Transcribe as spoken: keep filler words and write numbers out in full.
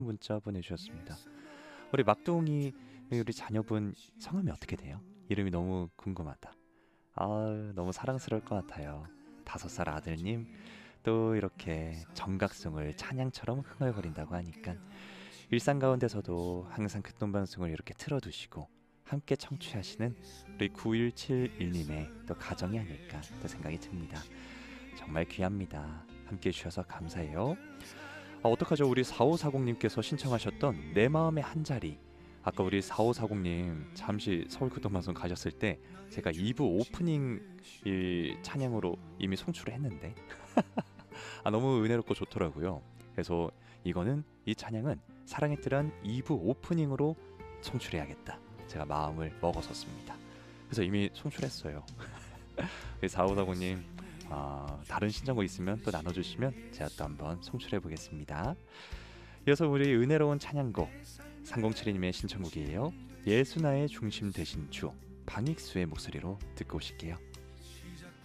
문자 보내주셨습니다. 우리 막둥이 우리 자녀분 성함이 어떻게 돼요? 이름이 너무 궁금하다. 아, 너무 사랑스러울 것 같아요. 다섯 살 아들님 또 이렇게 정각송을 찬양처럼 흥얼거린다고 하니까 일상 가운데서도 항상 극동방송을 이렇게 틀어두시고 함께 청취하시는 우리 구일칠일님의 또 가정이 아닐까 또 생각이 듭니다. 정말 귀합니다. 함께 해주셔서 감사해요. 아, 어떡하죠? 우리 사오사공님께서 신청하셨던 내 마음의 한자리. 아까 우리 사오사공님 잠시 서울 극동방송 가셨을 때 제가 이 부 오프닝 이 찬양으로 이미 송출을 했는데 아, 너무 은혜롭고 좋더라고요. 그래서 이거는 이 찬양은 사랑의 뜰한 이 부 오프닝으로 송출해야겠다. 제가 마음을 먹었었습니다. 그래서 이미 송출했어요. 사오사공님 어, 다른 신청곡 있으면 또 나눠주시면 제가 또 한번 송출해 보겠습니다. 이어서 우리 은혜로운 찬양곡 삼공칠이님의 신청곡이에요. 예수나의 중심 되신 주, 방익수의 목소리로 듣고 오실게요.